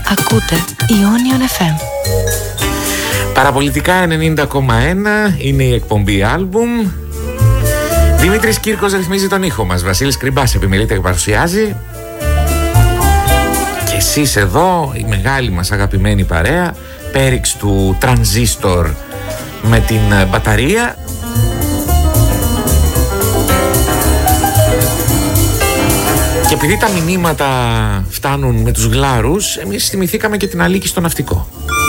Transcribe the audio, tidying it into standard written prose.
Ακούτε Ionion FM. Παραπολιτικά 90,1 είναι η εκπομπή άλμπουμ. Δημήτρης Κύρκος ρυθμίζει τον ήχο μας. Βασίλης Κρυμπάς επιμελείται και παρουσιάζει. Και εσείς εδώ, η μεγάλη μας αγαπημένη παρέα, πέριξ του τρανζίστορ με την μπαταρία. Και επειδή τα μηνύματα φτάνουν με τους γλάρους, εμείς θυμηθήκαμε και την Αλίκη στο ναυτικό.